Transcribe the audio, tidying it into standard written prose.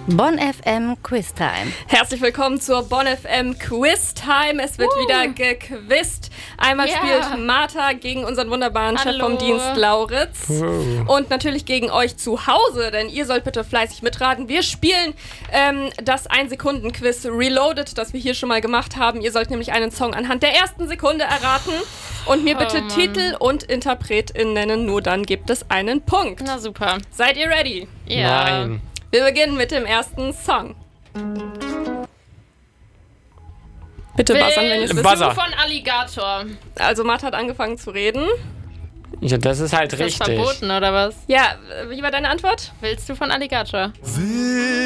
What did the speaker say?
Bonn FM Quiz Time. Herzlich willkommen zur Bonn FM Quiz Time. Es wird wieder gequizt. Einmal spielt Martha gegen unseren wunderbaren Chef vom Dienst, Lauritz. Und natürlich gegen euch zu Hause, denn ihr sollt bitte fleißig mitraten. Wir spielen das 1-Sekunden-Quiz Reloaded, das wir hier schon mal gemacht haben. Ihr sollt nämlich einen Song anhand der ersten Sekunde erraten und mir bitte Titel und InterpretInnen nennen. Nur dann gibt es einen Punkt. Na super. Seid ihr ready? Ja. Nein. Wir beginnen mit dem ersten Song. Bitte buzzern, wenn ihr es wisst. Buzzer. Von Alligator. Also Martha hat angefangen zu reden. Ja, das ist halt Ist das richtig. verboten, oder was? Ja, wie war deine Antwort? Willst du von Alligator?